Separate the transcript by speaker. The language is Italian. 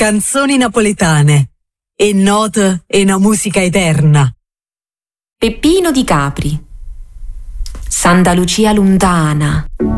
Speaker 1: canzoni napoletane e note e una musica eterna.
Speaker 2: Peppino di Capri, Santa Lucia lontana,